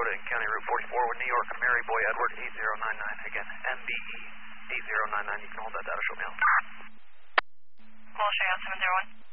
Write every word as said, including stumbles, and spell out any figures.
Dakota and County Route forty-four with New York, Mary Boy Edward eight zero nine nine. Again, M B E eight zero nine nine. You can hold that data, show me out. We'll show you out seven zero one.